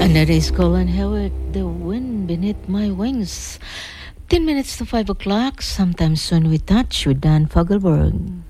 And that is Colin Howard, The Wind Beneath My Wings. 10 minutes to 5 o'clock, Sometimes When We Touch with Dan Fogelberg.